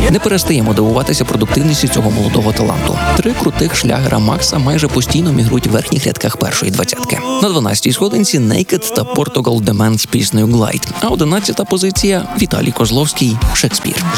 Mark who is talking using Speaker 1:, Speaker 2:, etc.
Speaker 1: Не перестаємо дивуватися продуктивністю цього молодого таланту. 3 крутих шлягера Макса майже постійно мігрують в верхніх рядках першої двадцятки. На 12-й сходинці Naked та Portugal The Man з піснею Glide, а 11-та позиція Віталій Козловський «Шекспір».